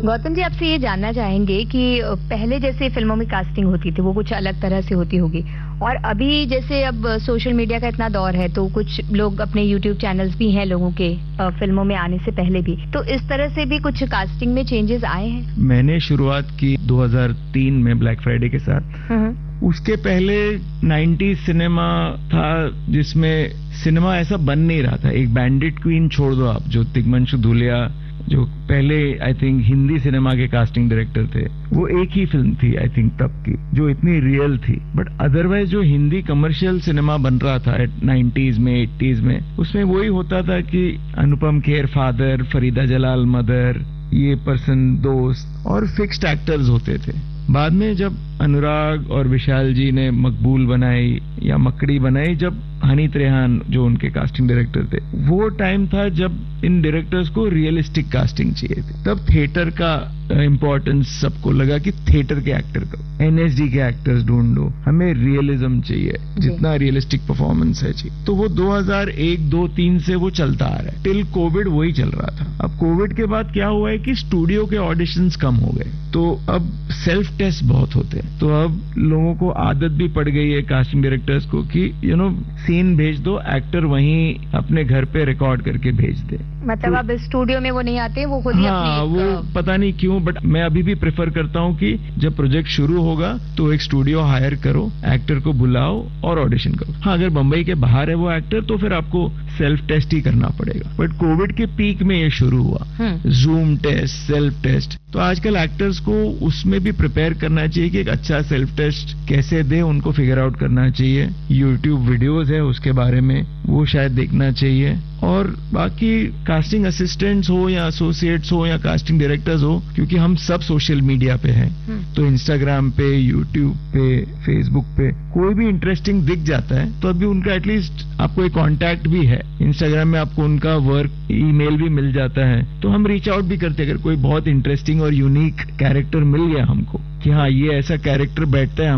गौतम जी, आपसे ये जानना चाहेंगे कि पहले जैसे फिल्मों में कास्टिंग होती थी वो कुछ अलग तरह से होती होगी, और अभी जैसे अब सोशल मीडिया का इतना दौर है तो कुछ लोग अपने यूट्यूब चैनल्स भी हैं लोगों के फिल्मों में आने से पहले भी, तो इस तरह से भी कुछ कास्टिंग में चेंजेस आए हैं? मैंने शुरुआत की 2003 में ब्लैक फ्राइडे के साथ। उसके पहले 90s सिनेमा था जिसमें सिनेमा ऐसा बन नहीं रहा था। एक बैंडिट क्वीन छोड़ दो आप, जो तिग्मांशु धूलिया जो पहले आई थिंक हिंदी सिनेमा के कास्टिंग डायरेक्टर थे, वो एक ही फिल्म थी आई थिंक तब की जो इतनी रियल थी। बट अदरवाइज जो हिंदी कमर्शियल सिनेमा बन रहा था 90s में 80s में, उसमें वही होता था कि अनुपम खेर फादर, फरीदा जलाल मदर, ये पर्सन दोस्त, और फिक्स्ड एक्टर्स होते थे। बाद में जब अनुराग और विशाल जी ने मकबूल बनाई या मकड़ी बनाई, जब हनी त्रेहान जो उनके कास्टिंग डायरेक्टर थे, वो टाइम था जब इन डायरेक्टर्स को रियलिस्टिक कास्टिंग चाहिए थी। तब थिएटर का इम्पोर्टेंस सबको लगा कि थिएटर के एक्टर को, एनएसडी के एक्टर्स ढूंढो, हमें रियलिज्म चाहिए, जितना रियलिस्टिक परफॉर्मेंस है चाहिए। तो वो 2001, 2, 3 से वो चलता आ रहा है, टिल कोविड वही चल रहा था। अब कोविड के बाद क्या हुआ है कि स्टूडियो के ऑडिशंस कम हो गए, तो अब सेल्फ टेस्ट बहुत होते हैं। तो अब लोगों को आदत भी पड़ गई है कास्टिंग डायरेक्टर्स को कि सीन भेज दो, एक्टर वहीं अपने घर पे रिकॉर्ड करके भेज दे। मतलब अब स्टूडियो में वो नहीं आते, वो खुद ही वो पता नहीं क्यों, बट मैं अभी भी प्रेफर करता हूँ कि जब प्रोजेक्ट शुरू होगा तो एक स्टूडियो हायर करो, एक्टर को बुलाओ और ऑडिशन करो। हाँ, अगर बंबई के बाहर है वो एक्टर तो फिर आपको सेल्फ टेस्ट ही करना पड़ेगा। बट कोविड के पीक में ये शुरू हुआ, जूम टेस्ट, सेल्फ टेस्ट। तो आजकल एक्टर्स को उसमें भी प्रिपेयर करना चाहिए कि एक अच्छा सेल्फ टेस्ट कैसे दे, उनको फिगर आउट करना चाहिए। यूट्यूब वीडियोस है उसके बारे में, वो शायद देखना चाहिए। और बाकी कास्टिंग असिस्टेंट्स हो या एसोसिएट्स हो या कास्टिंग डायरेक्टर्स हो, क्योंकि हम सब सोशल मीडिया पे हैं, तो इंस्टाग्राम पे, यूट्यूब पे, फेसबुक पे कोई भी इंटरेस्टिंग दिख जाता है तो अभी उनका एटलीस्ट आपको एक कांटेक्ट भी है। इंस्टाग्राम में आपको उनका वर्क ईमेल भी मिल जाता है, तो हम रीच आउट भी करते हैं अगर कोई बहुत इंटरेस्टिंग और यूनिक कैरेक्टर मिल गया हमको कि हाँ ये ऐसा कैरेक्टर बैठता है